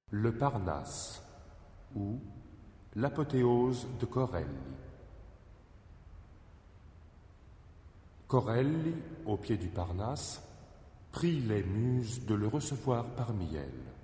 Le Parnasse, ou l'apothéose de Corelli. Corelli, au pied du Parnasse, prie les muses de le recevoir parmi elles.